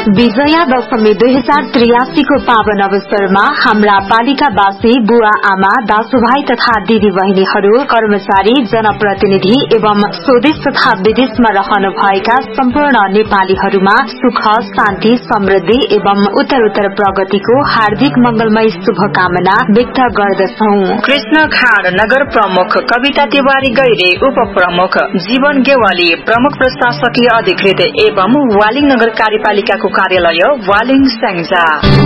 विजया दशमी 2083 को पावन अवसरमा हाम्रा पालिकावासी बुवा आमा दाजुभाइ तथा दिदी बहिनीहरू कर्मचारी जनप्रतिनिधि एवं स्वदेश तथा विदेशमा रहनुभएका सम्पूर्ण नेपालीहरूमा सुख शान्ति समृद्धि एवं उत्तरोत्तर प्रगतिको हार्दिक मंगलमय शुभकामना व्यक्त गर्दछौ। कृष्ण खाँड नगर प्रमुख कविता तिवारी गैरे उप प्रमुख जीवन गेवाली प्रमुख प्रशासकीय अधिकृत एवं वालिङ नगर कार्यपालिकाको कार्यालय वालिङ स्याङ्जा।